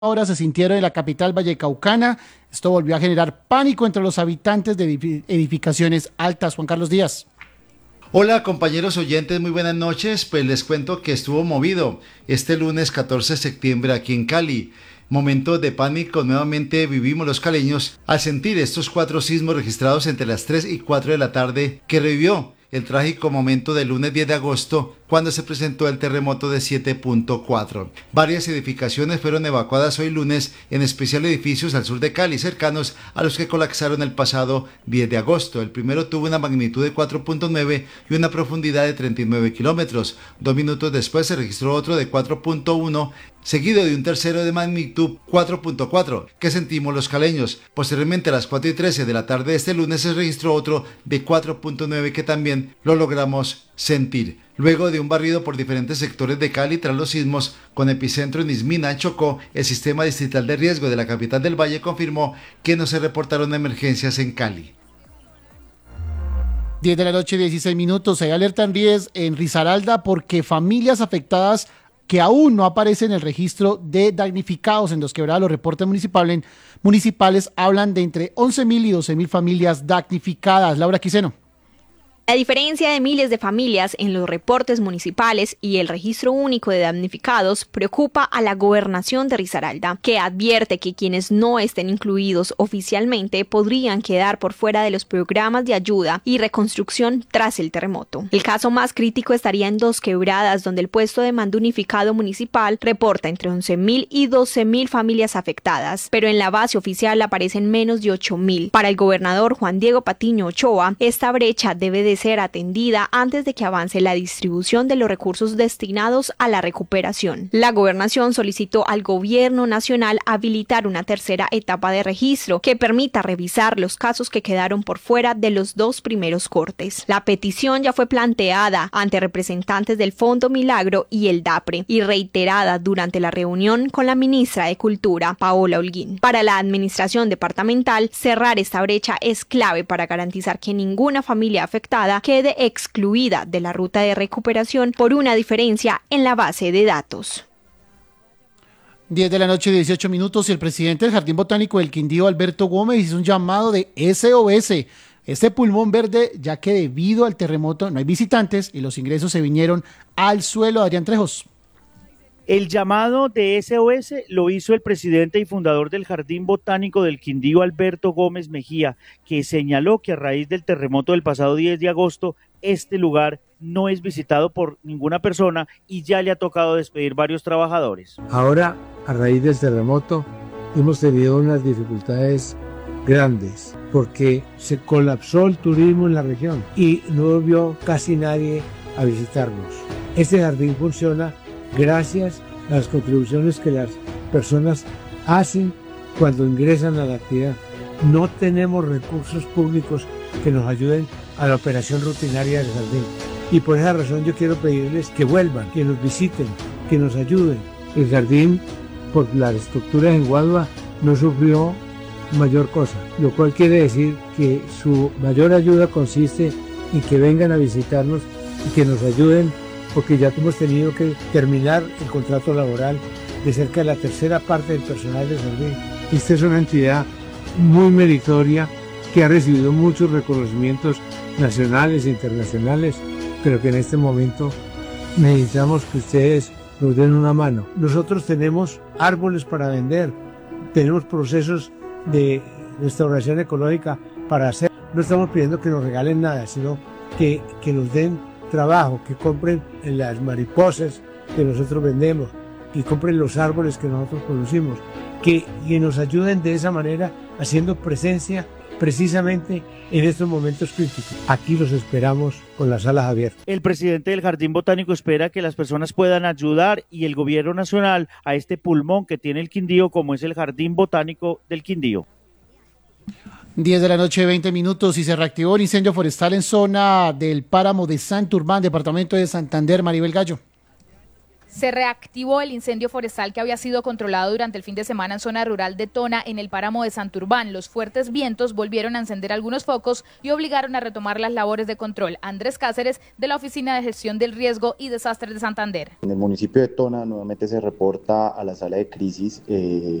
Ahora se sintieron en la capital vallecaucana. Esto volvió a generar pánico entre los habitantes de edificaciones altas. Juan Carlos Díaz. Hola compañeros oyentes, muy buenas noches. Pues les cuento que estuvo movido este lunes 14 de septiembre aquí en Cali. Momento de pánico nuevamente vivimos los caleños al sentir estos 4 sismos registrados entre las 3 y 4 de la tarde que revivió el trágico momento del lunes 10 de agosto cuando se presentó el terremoto de 7.4. Varias edificaciones fueron evacuadas hoy lunes, en especial edificios al sur de Cali, cercanos a los que colapsaron el pasado 10 de agosto. El primero tuvo una magnitud de 4.9 y una profundidad de 39 kilómetros. 2 minutos después se registró otro de 4.1, seguido de un tercero de magnitud 4.4 que sentimos los caleños. Posteriormente a las 4:13 de la tarde de este lunes se registró otro de 4.9 que también lo logramos sentir. Luego de un barrido por diferentes sectores de Cali tras los sismos, con epicentro en Ismina, Chocó, el sistema distrital de riesgo de la capital del Valle confirmó que no se reportaron emergencias en Cali. 10 de la noche, 16 minutos. Hay alerta en Risaralda porque familias afectadas que aún no aparecen en el registro de damnificados en Dos Quebradas. Los reportes municipales hablan de entre 11.000 y 12.000 familias damnificadas. Laura Quiseno. La diferencia de miles de familias en los reportes municipales y el registro único de damnificados preocupa a la gobernación de Risaralda, que advierte que quienes no estén incluidos oficialmente podrían quedar por fuera de los programas de ayuda y reconstrucción tras el terremoto. El caso más crítico estaría en Dos Quebradas, donde el puesto de mando unificado municipal reporta entre 11.000 y 12.000 familias afectadas, pero en la base oficial aparecen menos de 8.000. Para el gobernador Juan Diego Patiño Ochoa, esta brecha debe de ser atendida antes de que avance la distribución de los recursos destinados a la recuperación. La gobernación solicitó al gobierno nacional habilitar una tercera etapa de registro que permita revisar los casos que quedaron por fuera de los 2 primeros cortes. La petición ya fue planteada ante representantes del Fondo Milagro y el DAPRE y reiterada durante la reunión con la ministra de Cultura, Paola Holguín. Para la administración departamental, cerrar esta brecha es clave para garantizar que ninguna familia afectada quede excluida de la ruta de recuperación por una diferencia en la base de datos. 10 de la noche, 18 minutos, y el presidente del Jardín Botánico del Quindío, Alberto Gómez, hizo un llamado de SOS, este pulmón verde, ya que debido al terremoto no hay visitantes y los ingresos se vinieron al suelo. Adrián Trejos. El llamado de SOS lo hizo el presidente y fundador del Jardín Botánico del Quindío, Alberto Gómez Mejía, que señaló que a raíz del terremoto del pasado 10 de agosto, este lugar no es visitado por ninguna persona y ya le ha tocado despedir varios trabajadores. Ahora, a raíz del terremoto, hemos tenido unas dificultades grandes porque se colapsó el turismo en la región y no volvió casi nadie a visitarnos. Este jardín funciona gracias a las contribuciones que las personas hacen cuando ingresan a la actividad. No tenemos recursos públicos que nos ayuden a la operación rutinaria del jardín. Y por esa razón yo quiero pedirles que vuelvan, que nos visiten, que nos ayuden. El jardín, por las estructuras en Guadua, no sufrió mayor cosa, lo cual quiere decir que su mayor ayuda consiste en que vengan a visitarnos y que nos ayuden, porque ya hemos tenido que terminar el contrato laboral de cerca de la tercera parte del personal del jardín. Esta es una entidad muy meritoria que ha recibido muchos reconocimientos nacionales e internacionales, pero que en este momento necesitamos que ustedes nos den una mano. Nosotros tenemos árboles para vender, tenemos procesos de restauración ecológica para hacer. No estamos pidiendo que nos regalen nada, sino que nos den trabajo, que compren las mariposas que nosotros vendemos, que compren los árboles que nosotros producimos, que nos ayuden de esa manera haciendo presencia precisamente en estos momentos críticos. Aquí los esperamos con las salas abiertas. El presidente del Jardín Botánico espera que las personas puedan ayudar y el gobierno nacional a este pulmón que tiene el Quindío, como es el Jardín Botánico del Quindío. 10 de la noche, 20 minutos, y se reactivó el incendio forestal en zona del páramo de Santurbán, departamento de Santander. Maribel Gallo. Se reactivó el incendio forestal que había sido controlado durante el fin de semana en zona rural de Tona, en el páramo de Santurbán. Los fuertes vientos volvieron a encender algunos focos y obligaron a retomar las labores de control. Andrés Cáceres, de la Oficina de Gestión del Riesgo y Desastres de Santander. En el municipio de Tona nuevamente se reporta a la sala de crisis